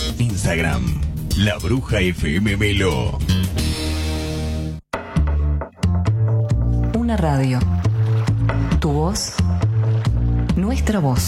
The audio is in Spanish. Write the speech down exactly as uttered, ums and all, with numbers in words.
Instagram, La Bruja F M Melo. Una radio. Tu voz, nuestra voz.